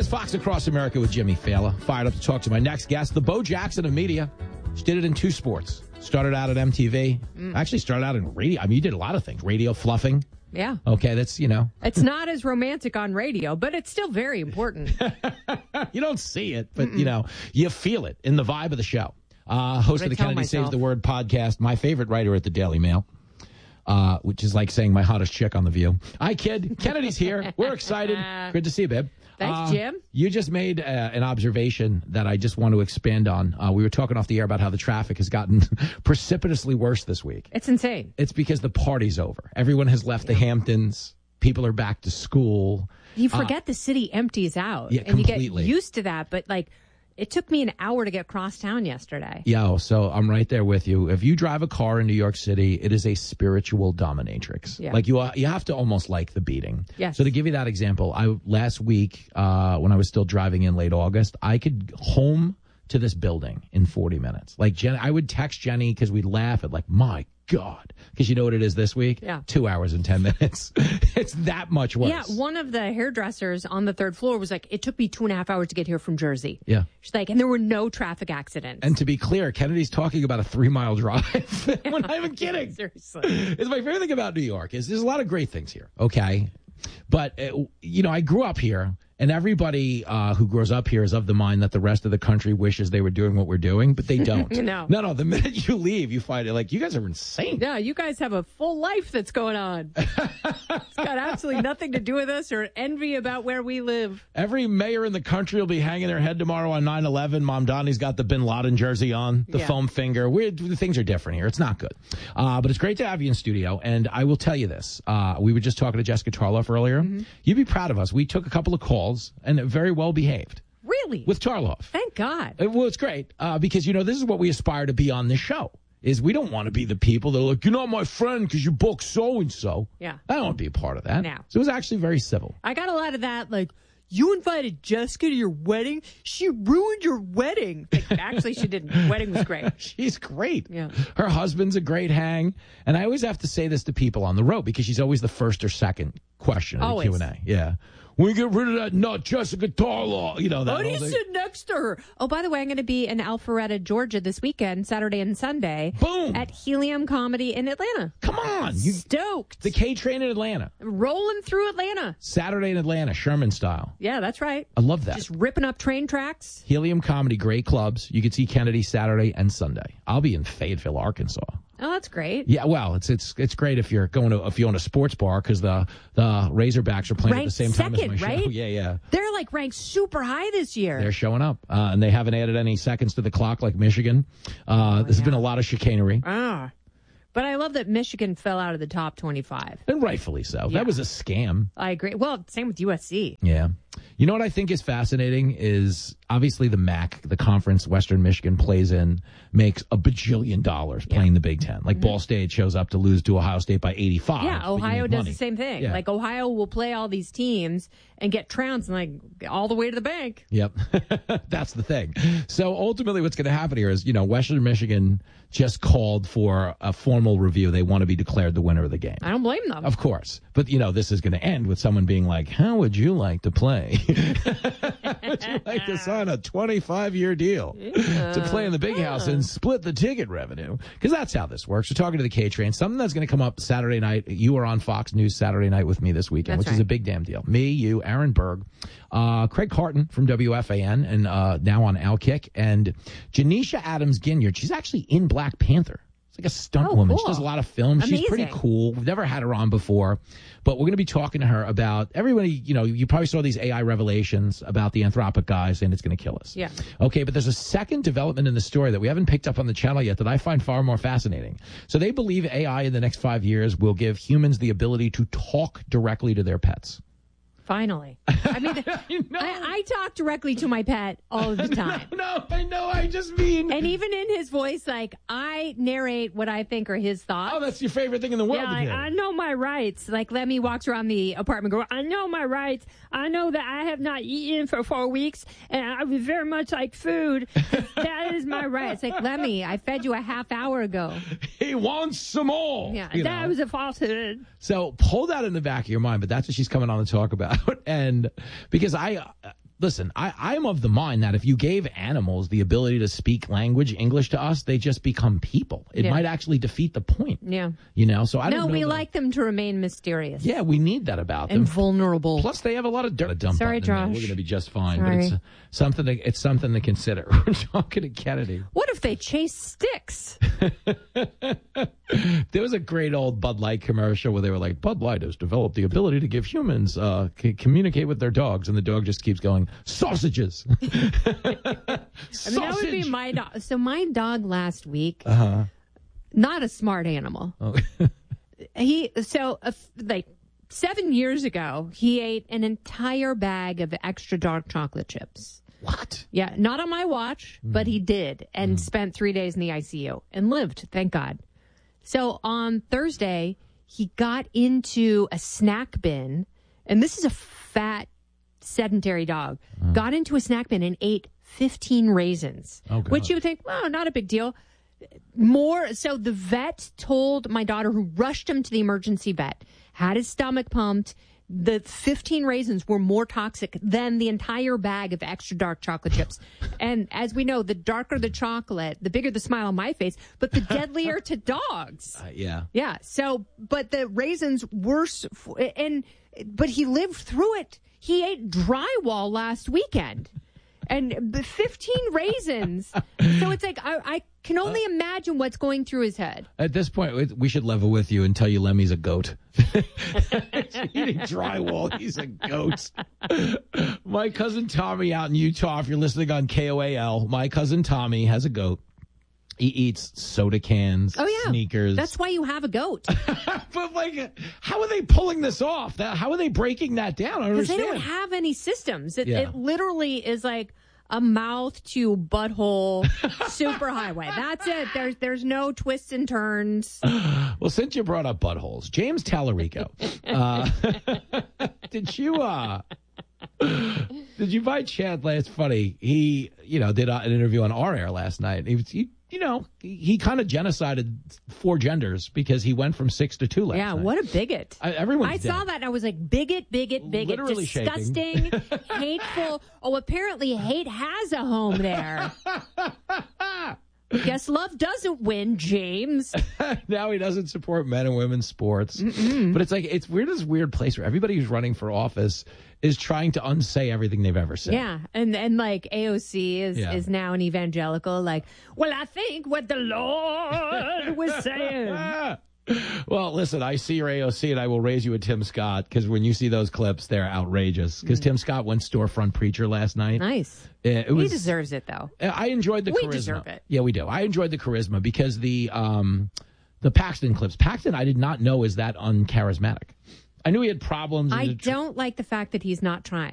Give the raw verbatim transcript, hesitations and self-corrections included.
is Fox Across America with Jimmy Fallon. Fired up to talk to my next guest, the Bo Jackson of media. She did it in two sports. Started out at M T V. Mm. Actually started out in radio. I mean, you did a lot of things. Radio fluffing. Yeah. Okay, that's, you know. It's not as romantic on radio, but it's still very important. You don't see it, but, Mm-mm. you know, you feel it in the vibe of the show. Uh, host of the Kennedy myself. Saves the Word podcast, my favorite writer at the Daily Mail. Uh, which is like saying my hottest chick on The View. Hi, kid. Kennedy's here. We're excited. Good to see you, babe. Thanks, uh, Jim. You just made uh, an observation that I just want to expand on. Uh, we were talking off the air about how the traffic has gotten precipitously worse this week. It's insane. It's because the party's over. Everyone has left yeah. the Hamptons. People are back to school. You forget uh, the city empties out. Yeah, and completely. You get used to that, but like... It took me an hour to get across town yesterday. Yeah, so I'm right there with you. If you drive a car in New York City, it is a spiritual dominatrix. Yeah. Like you, you have to almost like the beating. Yes. So to give you that example, I last week uh, when I was still driving in late August, I could home to this building in forty minutes. Like Jen, I would text Jenny because we'd laugh at like, my God, because you know what it is this week? Yeah. Two hours and ten minutes. It's that much worse. Yeah, one of the hairdressers on the third floor was like, it took me two and a half hours to get here from Jersey. Yeah. She's like, and there were no traffic accidents. And to be clear, Kennedy's talking about a three-mile drive. Yeah. When I'm even kidding. Seriously. It's my favorite thing about New York is there's a lot of great things here, okay? But, uh, you know, I grew up here. And everybody uh, who grows up here is of the mind that the rest of the country wishes they were doing what we're doing, but they don't. No. No, no. The minute you leave, you find it like, you guys are insane. Yeah, you guys have a full life that's going on. It's got absolutely nothing to do with us or envy about where we live. Every mayor in the country will be hanging their head tomorrow on nine eleven. Mom Donnie's got the Bin Laden jersey on, the yeah. foam finger. We're, things are different here. It's not good. Uh, but it's great to have you in studio. And I will tell you this. Uh, we were just talking to Jessica Tarloff earlier. Mm-hmm. You'd be proud of us. We took a couple of calls and very well behaved. Really? With Tarloff. Thank God. Uh, well, it's great uh, because, you know, this is what we aspire to be on this show. Is we don't want to be the people that are like, you're not my friend because you book so-and-so. Yeah. I don't want to be a part of that. No. So it was actually very civil. I got a lot of that, like, you invited Jessica to your wedding? She ruined your wedding. Like, actually, she didn't. The wedding was great. She's great. Yeah. Her husband's a great hang. And I always have to say this to people on the road because she's always the first or second question in the Q and A. Yeah. We get rid of that nut, Jessica Tarloff. You know that. Why do you thing. sit next to her? Oh, by the way, I'm going to be in Alpharetta, Georgia this weekend, Saturday and Sunday. Boom. At Helium Comedy in Atlanta. Come on. You, Stoked. The K train in Atlanta. Rolling through Atlanta. Saturday in Atlanta, Sherman style. Yeah, that's right. I love that. Just ripping up train tracks. Helium Comedy, great clubs. You can see Kennedy Saturday and Sunday. I'll be in Fayetteville, Arkansas. Oh, that's great. Yeah, well, it's it's it's great if you're going to if you own a sports bar because the the Razorbacks are playing ranked at the same time second, as my right? show. Yeah, yeah. They're like ranked super high this year. They're showing up, uh, and they haven't added any seconds to the clock like Michigan. Uh, oh, there's yeah. been a lot of chicanery. Ah. But I love that Michigan fell out of the top twenty-five. And rightfully so. Yeah. That was a scam. I agree. Well, same with U S C. Yeah. You know what I think is fascinating is obviously the M A C, the conference Western Michigan plays in, makes a bajillion dollars playing yeah. the Big Ten. Like mm-hmm. Ball State shows up to lose to Ohio State by eighty-five. Yeah, Ohio does money. the same thing. Yeah. Like Ohio will play all these teams and get trounced and like all the way to the bank. Yep. That's the thing. So ultimately what's going to happen here is, you know, Western Michigan just called for a formal review. They want to be declared the winner of the game. I don't blame them. Of course. But, you know, this is going to end with someone being like, how would you like to play? Would you like to sign a twenty-five year deal yeah. to play in the big yeah. house and split the ticket revenue? Because that's how this works. We're talking to the K-Train. Something that's going to come up Saturday night. You are on Fox News Saturday night with me this weekend, that's which right. is a big damn deal. Me, you, Aaron Berg, uh, Craig Carton from W F A N and uh, now on Outkick, and Janisha Adams-Ginyard. She's actually in Black Panther. It's like a stunt oh, woman. Cool. She does a lot of films. Amazing. She's pretty cool. We've never had her on before, but we're going to be talking to her about everybody. You know, you probably saw these A I revelations about the Anthropic guys saying it's going to kill us. Yeah. Okay, but there's a second development in the story that we haven't picked up on the channel yet that I find far more fascinating. So they believe A I in the next five years will give humans the ability to talk directly to their pets. Finally. I mean, you know. I, I talk directly to my pet all the time. No, no, I know. I just mean. And even in his voice, like, I narrate what I think are his thoughts. Oh, that's your favorite thing in the world. Yeah, like, I know my rights. Like, Lemmy walks around the apartment going, I know my rights. I know that I have not eaten for four weeks, and I would very much like food. That is my right. It's like, Lemmy, I fed you a half hour ago. He wants some more. Yeah, that know? was a falsehood. So hold that in the back of your mind, but that's what she's coming on to talk about. And because I, listen, I, I'm of the mind that if you gave animals the ability to speak language, English to us, they just become people. It Yeah. might actually defeat the point. Yeah. You know, so I No, don't know. we that- like them to remain mysterious. Yeah, we need that about them. And vulnerable. Plus, they have a lot of dirt to dump Sorry, on them. Josh. We're going to be just fine. Sorry. But it's uh, something. To, it's something to consider. We're talking to Kennedy. What if they chase sticks? There was a great old Bud Light commercial where they were like, Bud Light has developed the ability to give humans uh, c- communicate with their dogs, and the dog just keeps going, sausages. I mean, that would be my dog. So my dog last week, Uh-huh. not a smart animal. Oh. He so uh, like seven years ago, he ate an entire bag of extra dark chocolate chips. What? Yeah, not on my watch, but he did, and spent three days in the I C U and lived, thank God. So on Thursday, he got into a snack bin, and this is a fat, sedentary dog, got into a snack bin and ate fifteen raisins, Oh, God. which you would think, well, not a big deal. More, so the vet told my daughter, who rushed him to the emergency vet, had his stomach pumped. The fifteen raisins were more toxic than the entire bag of extra dark chocolate chips. And as we know, the darker the chocolate, the bigger the smile on my face, but the deadlier to dogs. Uh, yeah. Yeah. So, but the raisins worse, and, but he lived through it. He ate drywall last weekend. And b- fifteen raisins. So it's like, I, I can only imagine what's going through his head. At this point, we- we should level with you and tell you Lemmy's a goat. Eating drywall, he's a goat. My cousin Tommy out in Utah, if you're listening on K O A L, my cousin Tommy has a goat. He eats soda cans, Oh, yeah. sneakers. That's why you have a goat. But, like, how are they pulling this off? That, how are they breaking that down? I don't Because they understand. don't have any systems. It, Yeah. it literally is like a mouth to butthole superhighway. That's it. There's there's no twists and turns. Well, since you brought up buttholes, James Tallarico, uh, did you uh, did you by chance? It's funny. He, you know, did uh, an interview on our air last night. He, was, he you know, he, he kind of genocided four genders because he went from six to two last Yeah, night. what a bigot. I, everyone's I dead. saw that and I was like, bigot, bigot, bigot, Literally disgusting, hateful. Oh, apparently hate has a home there. Guess love doesn't win, James. Now he doesn't support men and women's sports. Mm-mm. But it's like, it's weird, this weird place where everybody who's running for office is trying to unsay everything they've ever said. Yeah, and and like A O C is, Yeah. is now an evangelical. Like, well, I think what the Lord was saying. Ah! Well, listen, I see your A O C and I will raise you a Tim Scott because when you see those clips, they're outrageous. Because Tim Scott went storefront preacher last night. Nice. It was, He deserves it, though. I enjoyed the We charisma. deserve it. Yeah, we do. I enjoyed the charisma because the um, the Paxton clips. Paxton, I did not know is that uncharismatic. I knew he had problems. in I the tr- don't like the fact that he's not trying.